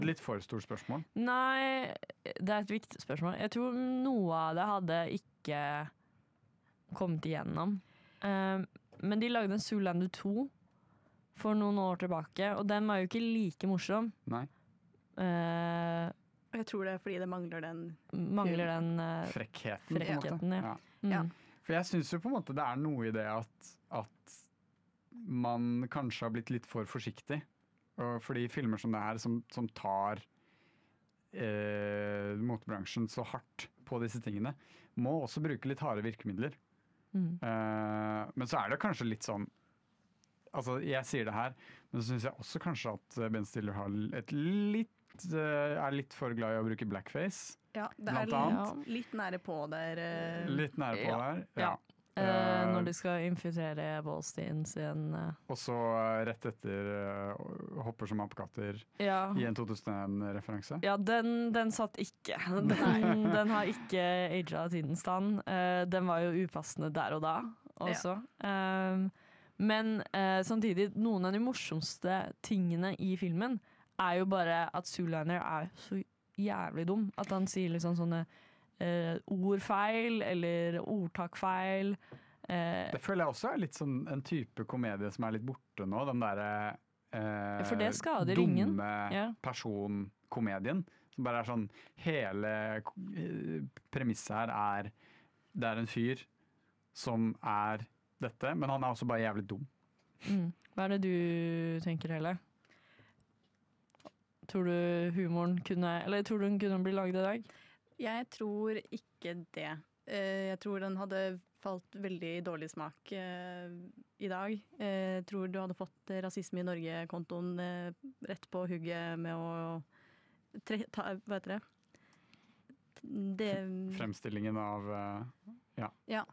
Litt for stort spørsmål. Nei, det er et viktig spørsmål. Jeg tror noe av det hadde ikke kommet igjennom. Men de lagde en Zoolander 2 for noen år tilbake, og den var jo ikke like morsom. Nei. Jeg tror det er fordi det mangler den frekkheten. Ja. Ja. For jeg syns jo på en måte det er noe i det at man kanskje har blitt litt for forsiktig. Fordi filmer som det her, som tar motebransjen så hardt på disse tingene, må også bruke litt harde virkemidler. Men så er det kanskje litt sånn, altså jeg sier det her, men så syns jeg også kanskje at Ben Stiller har er litt for glad i å bruke blackface. Ja, det er litt nære på der. Litt nære på der, ja. Når de skal infiltrere Ballstein sin Og så rett etter hopper som apekatter i en 2001-referanse. Ja, den satt ikke. Den har ikke aget tidens stand. Den var jo upassende der og da også. Men samtidig, noen av de morsomste tingene i filmen er jo bare at Zoolander er så jævlig dum. At han sier liksom sånne ordfeil eller ordtakfeil. Det føler jeg også er litt sånn en type komedie som er litt borte nå. Den derre dumme personkomedien. Som bare er sånn, hele premisset her er det er en fyr som er dette, men han er også bare jævlig dum. Hva er det du tenker, Helle? Tror du humoren tror du den kunne bli laget i dag? Jeg tror ikke det. Jeg tror den hadde falt veldig i dårlig smak i dag. Jeg tror du hadde fått Rasisme i Norge-kontoen rett på hugget med å hva heter det? Fremstillingen av Ja.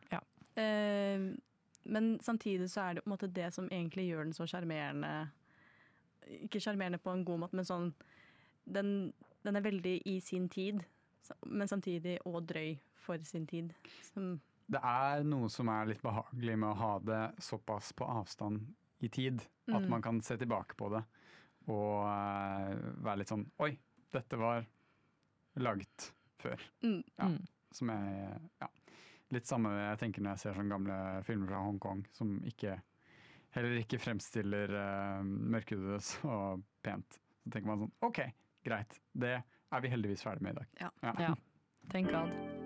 Men samtidig så er det på en måte det som egentlig gjør den så sjarmerende. Ikke sjarmerende på en god måte, men sånn den er veldig i sin tid. Men samtidig og drøy for sin tid. Det er noe som er litt behagelig med å ha det såpass på avstand i tid. At man kan se tilbake på det og være litt sånn oi, dette var laget før. Som litt samme jeg tenker når jeg ser sånne gamle filmer fra Hongkong som heller ikke fremstiller mørkhudede så pent. Så tenker man sånn OK, greit. Det er vi heldigvis ferdig med i dag. Ja. Thank God.